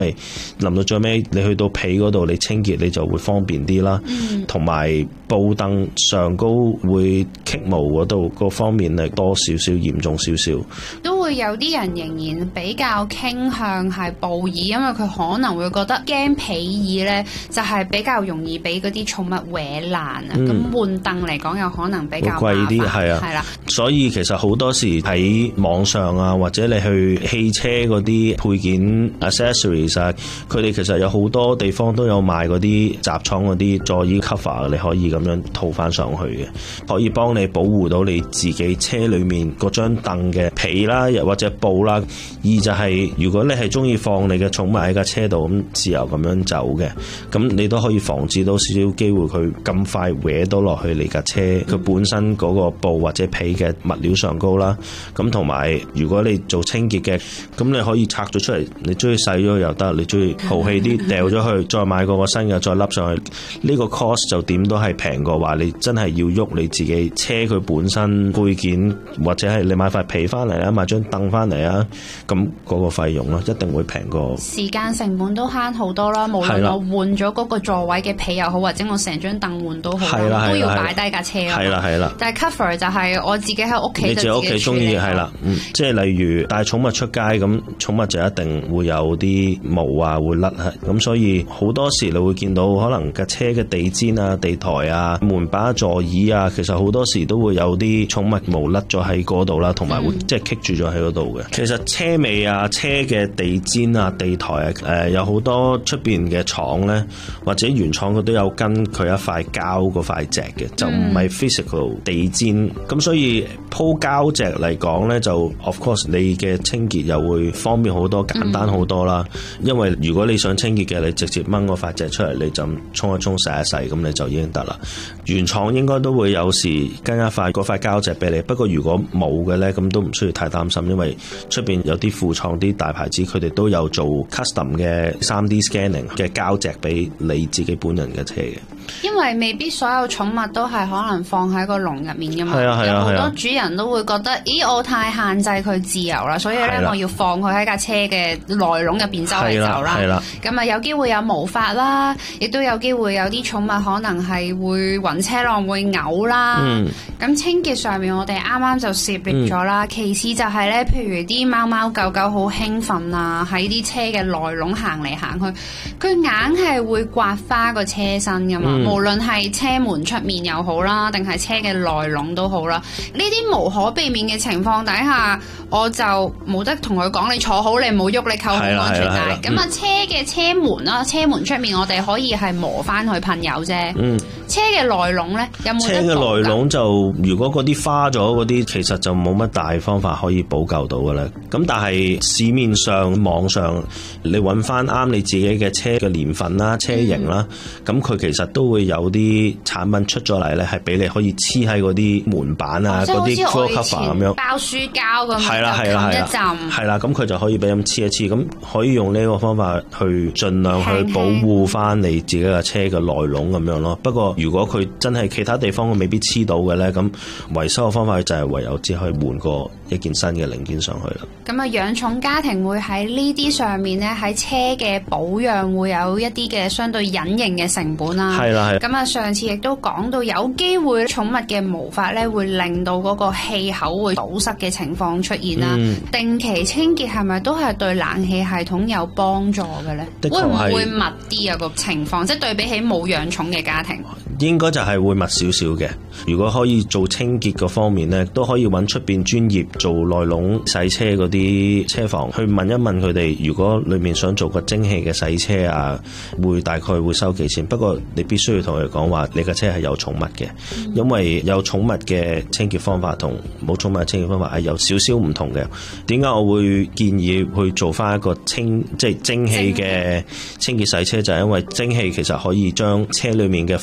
臨到最尾你去到被嗰度你清潔你就會方便啲啦，同埋布凳上高會棘毛嗰度個方面係多少少嚴重少少， 都會有啲人仍然比較傾向係布椅，因為佢可能會覺得驚被椅呢就係比較容易俾嗰啲寵物搲爛啊，咁換凳嚟講有可能比較貴啲，係啊， 係啦， 所以其實好多時喺網上啊，或者你去汽車嗰啲配件 accessories 啊，佢哋其實有好多地方都有賣嗰啲雜廠嗰啲座椅 cover， 你可以咁樣套翻上去嘅，可以幫你保護到你自己車裏面嗰張凳嘅皮啦，又或者布啦。二就係如果你係中意放你嘅寵物喺架車度咁自由咁樣走嘅，咁你都可以防止到少少機會佢咁快搲到落去你架車佢本身嗰個布或者皮嘅物料上高啦。咁同埋如果你做清潔嘅，咁你可以拆咗出嚟，你中意洗咗又得，你中意豪氣啲掉咗去，再買個新嘅再笠上去，呢個 cost 就點都係平過話你真係要喐你自己車佢本身配件，或者係你買塊皮翻嚟啊，買張凳翻嚟啊，咁嗰個費用咯，一定會平過。 時間成本都慳好多啦，無論我換咗嗰個座位嘅皮又好，或者我成張凳換都好，都要擺低架車啦。 係啦。 但係 cover 就係我自己喺屋企， 你自己屋企中意係啦，即係例如帶寵物出街咁，寵物就一定會有啲毛啊會甩，咁所以好多時你會見到可能架車嘅地氈啊、地台啊、門把、座椅啊，其實好多時都會有啲寵物毛甩咗喺嗰度啦，同埋會即係棘住咗喺嗰度嘅。其實車尾啊、車嘅地氈啊、地台啊，有好多出邊嘅廠咧，或者原廠佢都有跟佢一塊膠嗰塊隻嘅，就唔係 physical 地氈。咁所以鋪膠隻嚟講咧，就 of course 你嘅清潔又會方便好多、簡單好多啦。因為如果你想清潔嘅，你直接掹嗰塊隻出嚟，你就沖一沖、洗一洗，咁你就已經得啦。原廠應該都會有時跟一塊嗰塊膠隻俾你，不過如果冇嘅咧，咁都唔需要太擔心，因為出邊有啲副廠啲大牌子，佢哋都有做 custom 嘅 3D scanning 嘅膠隻俾你自己本人嘅車嘅。 因為未必所有寵物都係可能放喺個籠入面噶嘛， 係啊， 有好多主人都會覺得，咦，我太限制佢自由啦，所以咧我要放佢喺架車嘅內籠入邊周圍走啦。咁啊有機會有毛髮啦，亦都有機會有啲寵物可能係會暈車浪、會嘔啦。咁清潔上面我哋啱啱就涉獵咗啦。其次就係咧，譬如啲貓貓狗狗好興奮啊，喺啲車嘅內籠行嚟行去，佢硬係會刮花個車身噶嘛。無論係車門出面又好啦，定係車嘅內籠都好啦，呢啲無可避免嘅情況底下，我就冇得同佢講，你坐好，你唔好喐，你扣好安全帶。咁啊，車嘅車門啦，車門出面我哋可以係磨翻去噴油啫。車嘅內籠咧，有冇得？車嘅內籠就如果嗰啲花咗嗰啲，其實就冇乜大方法可以補救到嘅啦。咁但係市面上、網上，你揾翻啱你自己嘅車嘅年份啦、車型啦，咁佢其實都會有啲產品出咗嚟咧，係俾你可以黐喺嗰啲門板啊、嗰啲 floor cover 咁樣包書膠咁樣， 係啦，係啦，咁佢就可以俾咁黐一黐，咁可以用呢個方法去盡量去保護翻你自己嘅車嘅內籠咁樣咯。不過如果佢真係其他地方未必黐到嘅咧，咁維修嘅方法就係唯有只可以換過一件新嘅零件上去啦。 咁啊，養寵家庭會喺呢啲上面咧，喺車嘅保養會有一啲嘅相對隱形嘅成本啦。 係啦， 咁啊，上次亦都講到有機會寵物嘅毛髮咧，會令到嗰個氣口會堵塞嘅情況出現啦。定期清潔係咪都係對冷氣系統有幫助嘅咧？會唔會密啲啊個情況？即係對比起冇養寵嘅家庭， 應該就係會密少少嘅。如果可以做清潔嗰方面咧，都可以揾出邊專業做內籠洗車嗰啲車房去問一問佢哋，如果裏面想做個蒸汽嘅洗車啊，會大概會收幾錢？不過你必須要同佢講話，你架車係有寵物嘅，因為有寵物嘅清潔方法同冇寵物嘅清潔方法係有少少唔同嘅。點解我會建議去做翻一個即係蒸汽嘅清潔洗車？就係因為蒸汽其實可以將車裏面嘅風口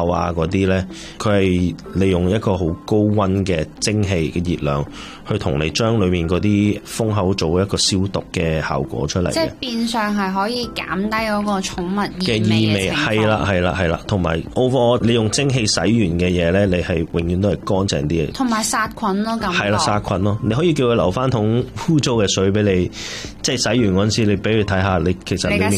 啊嗰啲咧，佢係利用一個好高溫嘅蒸汽嘅熱量，去同你將裏面嗰啲風口做一個消毒嘅效果出嚟。 即係變相係可以減低嗰個寵物異味嘅情況。 係啦，同埋 overall 你用蒸汽洗完嘅嘢咧，你係永遠都係乾淨啲嘅。同埋殺菌咯，咁係啦，殺菌咯。你可以叫佢留翻桶污糟嘅水俾你，即係洗完嗰陣時，你俾佢睇下，你其實裏面